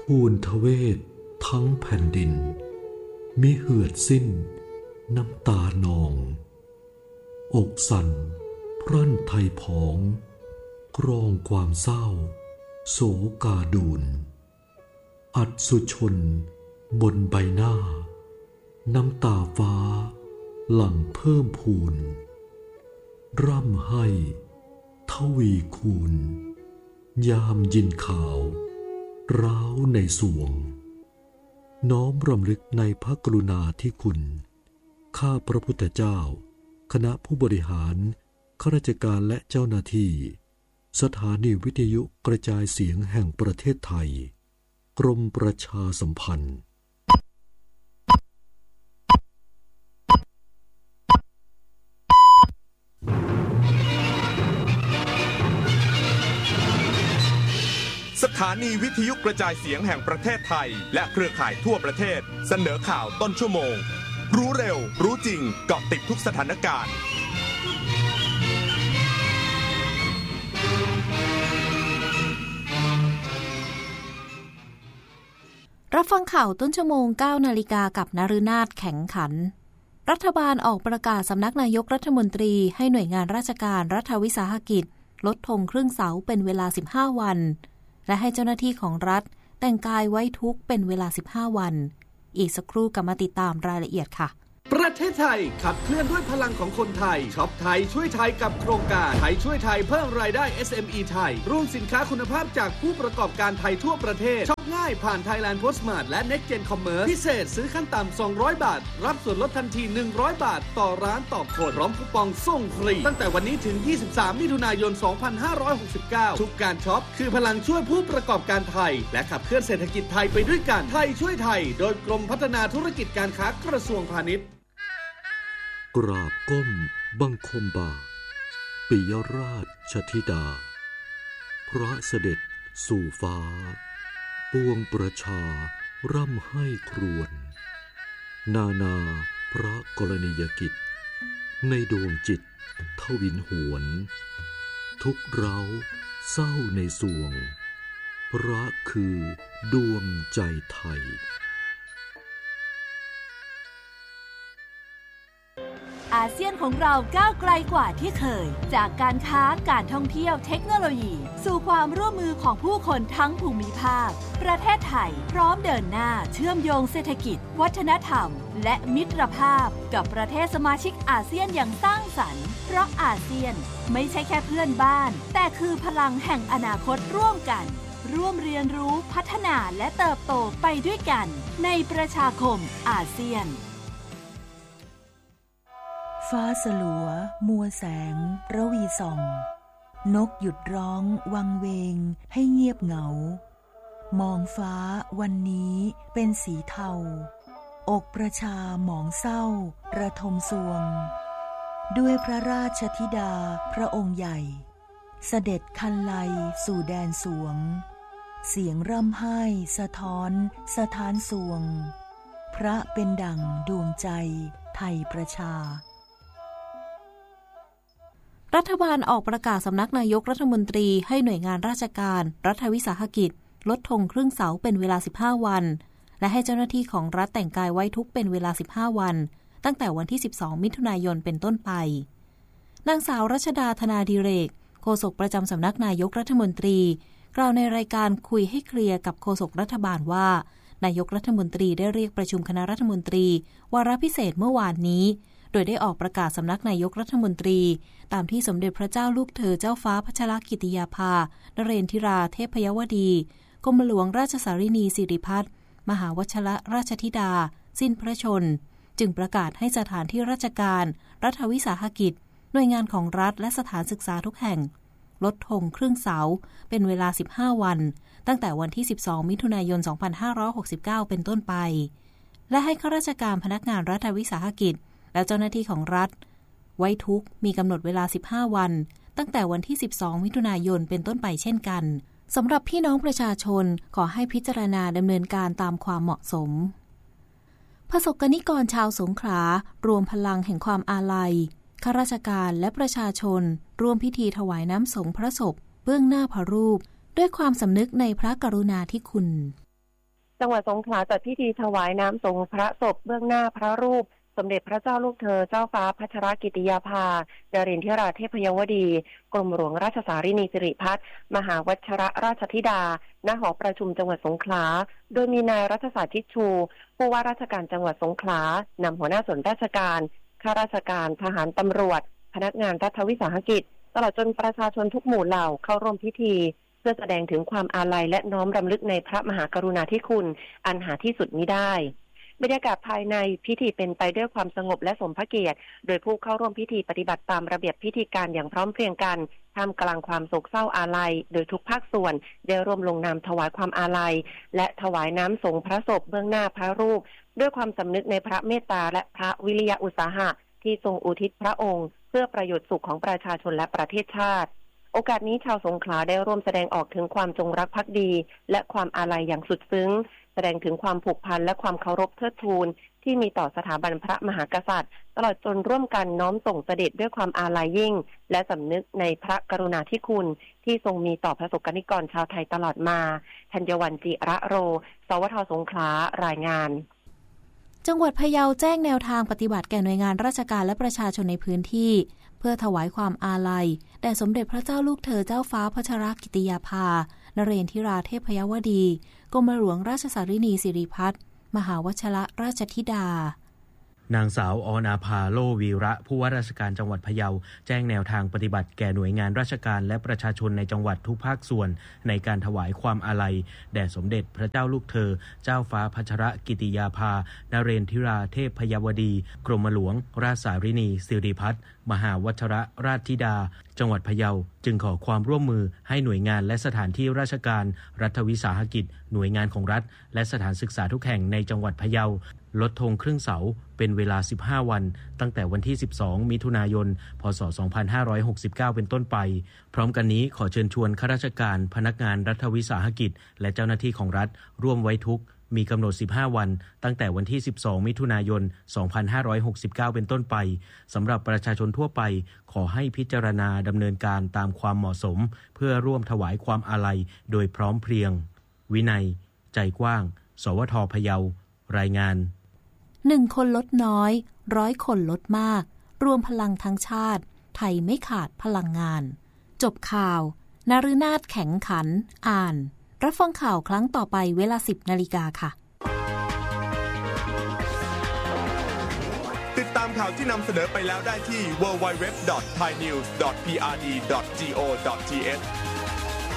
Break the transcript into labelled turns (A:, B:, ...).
A: ทูลทเวศทั้งแผ่นดินมิเหือดสิ้นน้ำตานองอกสั่นพรั่นไทยผองกรองความเศร้าโศกาดูลอัศชนบนใบหน้าน้ำตาฟ้าหลั่งเพิ่มพูนร่ำให้ทวีคูณยามยินข่าวร้าวในสวงน้อมรำลึกในพระกรุณาธิคุณข้าพระพุทธเจ้าคณะผู้บริหารข้าราชการและเจ้าหน้าที่สถานีวิทยุกระจายเสียงแห่งประเทศไทยกรมประชาสัมพันธ์
B: สถานีวิทยุกระจายเสียงแห่งประเทศไทยและเครือข่ายทั่วประเทศเสนอข่าวต้นชั่วโมงรู้เร็วรู้จริงเกาะติดทุกสถานการณ์
C: รับฟังข่าวต้นชั่วโมง 9 นาฬิกากับนฤนาถแข็งขันรัฐบาลออกประกาศสำนักนายกรัฐมนตรีให้หน่วยงานราชการรัฐวิสาหกิจลดธงครึ่งเสาเป็นเวลา15วันและให้เจ้าหน้าที่ของรัฐแต่งกายไว้ทุกข์เป็นเวลา15วันอีกสักครู่กลับมาติดตามรายละเอียดค่ะ
D: ประเทศไทยขับเคลื่อนด้วยพลังของคนไทยช็อปไทยช่วยไทยกับโครงการไทยช่วยไทยเพิ่มรายได้ SME ไทยร่วมสินค้าคุณภาพจากผู้ประกอบการไทยทั่วประเทศช็อปง่ายผ่าน Thailand Postmart และ Next Gen Commerce พิเศษซื้อขั้นต่ำ200 บาทรับส่วนลดทันที100 บาทต่อร้านต่อคนพร้อมคูปองส่งฟรีตั้งแต่วันนี้ถึง23มิถุนายน2569ทุกการช็อปคือพลังช่วยผู้ประกอบการไทยและขับเคลื่อนเศรษฐกิจไทยไปด้วยกันไทยช่วยไทยโดยกรมพัฒนาธุรกิจการค้ากระทรวงพาณิชย์
A: กราบก้มบังคมบาทปิยราชธิดาพระเสด็จสู่ฟ้าปวงประชาร่ำให้ครวญนานาพระกรณียกิจในดวงจิตทวินหวนทุกเร้าเศร้าในสวงพระคือดวงใจไทย
E: อาเซียนของเราก้าวไกลกว่าที่เคยจากการค้าการท่องเที่ยวเทคโนโลยีสู่ความร่วมมือของผู้คนทั้งภูมิภาคประเทศไทยพร้อมเดินหน้าเชื่อมโยงเศรษฐกิจวัฒนธรรมและมิตรภาพกับประเทศสมาชิกอาเซียนอย่างสร้างสรรค์เพราะอาเซียนไม่ใช่แค่เพื่อนบ้านแต่คือพลังแห่งอนาคตร่วมกันร่วมเรียนรู้พัฒนาและเติบโตไปด้วยกันในประชาคมอาเซียน
F: ฟ้าสลัวมัวแสงระวีส่องนกหยุดร้องวังเวงให้เงียบเหงามองฟ้าวันนี้เป็นสีเทาอกประชาหมองเศร้าระทมสวงด้วยพระราชธิดาพระองค์ใหญ่เสด็จคันไลสู่แดนสวงเสียงร่ำไห้สะท้อนสถานสวงพระเป็นดั่งดวงใจไทยประชา
C: รัฐบาลออกประกาศสำนักนายกรัฐมนตรีให้หน่วยงานราชการรัฐวิสาหกิจลดธงครึ่งเสาเป็นเวลา15วันและให้เจ้าหน้าที่ของรัฐแต่งกายไว้ทุกข์เป็นเวลา15วันตั้งแต่วันที่12มิถุนายนเป็นต้นไปนางสาวรัชดาธนาดิเรกโฆษกประจำสำนักนายกรัฐมนตรีกล่าวในรายการคุยให้เคลียร์กับโฆษกรัฐบาลว่านายกรัฐมนตรีได้เรียกประชุมคณะรัฐมนตรีวาระพิเศษเมื่อวานนี้โดยได้ออกประกาศสำนักนายกรัฐมนตรีตามที่สมเด็จพระเจ้าลูกเธอเจ้าฟ้าพัชรกิติยาภานเรนทิราเทพยวดีกรมหลวงราชสารินีสิริพัฒน์มหาวชิรราชธิดาสิ้นพระชนจึงประกาศให้สถานที่ราชการรัฐวิสาหกิจหน่วยงานของรัฐและสถานศึกษาทุกแห่งลดธงครึ่งเสาเป็นเวลา15วันตั้งแต่วันที่12มิถุนายน2569เป็นต้นไปและให้ข้าราชการพนักงานรัฐวิสาหกิจและเจ้าหน้าที่ของรัฐไว้ทุกข์มีกำหนดเวลา15วันตั้งแต่วันที่12มิถุนายนเป็นต้นไปเช่นกันสำหรับพี่น้องประชาชนขอให้พิจารณาดำเนินการตามความเหมาะสมประสบกนิกรชาวสงขลารวมพลังแห่งความอาลัยข้าราชการและประชาชนร่วมพิธีถวายน้ำสงฆ์พระศพเบื้องหน้าพระรูปด้วยความสำนึกในพระกรุณาธิคุณ
G: จังหวัดสงขลาจัดพิธีถวายน้ำสงฆ์พระศพเบื้องหน้าพระรูปสมเด็จพระเจ้าลูกเธอเจ้าฟ้าพัชรกิติยาภานรินทราเทพยวดีกรมหลวงราชสารินีสิริพัฒน์มหาวัชรราชธิดาณหอประชุมจังหวัดสงขลาโดยมีนายรัชศาสตร์ทิชชูผู้ว่าราชการจังหวัดสงขลานำหัวหน้าส่วนราชการข้าราชการทหารตำรวจพนักงานรัฐวิสาหกิจตลอดจนประชาชนทุกหมู่เหล่าเข้าร่วมพิธีเพื่อแสดงถึงความอาลัยและน้อมรำลึกในพระมหากรุณาธิคุณอันหาที่สุดมิได้บรรยากาศภายในพิธีเป็นไปด้วยความสงบและสมพระเกียรติโดยผู้เข้าร่วมพิธีปฏิบัติตามระเบียบพิธีการอย่างพร้อมเพรียงกันท่ามกลางความโศกเศร้าอาลัยโดยทุกภาคส่วนได้ร่วมลงนามถวายความอาลัยและถวายน้ำสงฆ์พระศพเบื้องหน้าพระรูปด้วยความสำนึกในพระเมตตาและพระวิริยะอุตสาหะที่ทรงอุทิศพระองค์เพื่อประโยชน์สุขของประชาชนและประเทศชาติโอกาสนี้ชาวสงขลาได้ร่วมแสดงออกถึงความจงรักภักดีและความอาลัยอย่างสุดซึ้งแสดงถึงความผูกพันและความเคารพเทิดทูนที่มีต่อสถาบันพระมหากษัตริย์ตลอดจนร่วมกันน้อมส่งเสด็จด้วยความอาลัยยิ่งและสำนึกในพระกรุณาธิคุณที่ทรงมีต่อประสบกนิกรชาวไทยตลอดมาธัญวรรณ จิระโรสวท.สงขลารายงาน
C: จังหวัดพะเยาแจ้งแนวทางปฏิบัติแก่หน่วยงานราชการและประชาชนในพื้นที่เพื่อถวายความอาลัยแด่สมเด็จพระเจ้าลูกเธอเจ้าฟ้าพัชรกิติยาภานเรนทิราเทพยวดีกรมหลวงราชสารินีสิริพัฒน์มหาวชรราชธิดาน
H: างสาวอนาภาโลวีระผู้ว่าราชการจังหวัดพะเยาแจ้งแนวทางปฏิบัติแก่หน่วยงานราชการและประชาชนในจังหวัดทุกภาคส่วนในการถวายความอาลัยแด่สมเด็จพระเจ้าลูกเธอเจ้าฟ้าพัชรกิติยาภานเรนทิราเทพยวดีกรมหลวงราชสารินีสิริพัฒน์มหาวชรราชธิดาจังหวัดพะเยาจึงขอความร่วมมือให้หน่วยงานและสถานที่ราชการรัฐวิสาหกิจหน่วยงานของรัฐและสถานศึกษาทุกแห่งในจังหวัดพะเยาลดธงครึ่งเสาเป็นเวลา15วันตั้งแต่วันที่12มิถุนายนพศ2569เป็นต้นไปพร้อมกันนี้ขอเชิญชวนข้าราชการพนักงานรัฐวิสาหกิจและเจ้าหน้าที่ของรัฐร่วมไว้ทุกข์มีกำหนด15วันตั้งแต่วันที่12มิถุนายน2569เป็นต้นไปสำหรับประชาชนทั่วไปขอให้พิจารณาดำเนินการตามความเหมาะสมเพื่อร่วมถวายความอาลัยโดยพร้อมเพรียงวินัยใจกว้างสวท.พะเยารายงาน
C: 1 คนลดน้อย100 คนลดมากรวมพลังทั้งชาติไทยไม่ขาดพลังงานจบข่าวนฤนาถแข็งขันอ่านรับฟังข่าวครั้งต่อไปเวลา 10 นาฬิกาค่ะ
B: ติดตามข่าวที่นำเสนอไปแล้วได้ที่ www.thainews.prd.go.th